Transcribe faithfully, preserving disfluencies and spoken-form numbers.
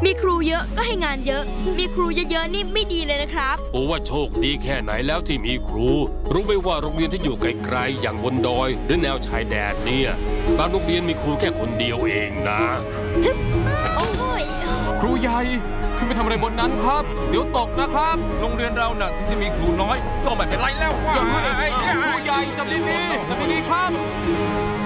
มีครูเยอะก็ให้งานเยอะมีครูเยอะๆนี่ไม่ดีเลยนะครับโอ้ว่าโชคดีแค่ไหนแล้วที่มีครูรู้ไหมว่าโรงเรียนที่อยู่ไกลๆอย่างบนดอยหรือแนวชายแดนเนี่ยบางโรงเรียนมีครูแค่คนเดียวเองนะโอ้ยครูใหญ่ขึ้นไปทำอะไรบนนั้นครับเดี๋ยวตกนะครับโรงเรียนเราน่ะถึงจะมีครูน้อยก็ไม่เป็นไรแล้วว่าครูใหญ่จับดีๆจับดีๆครับ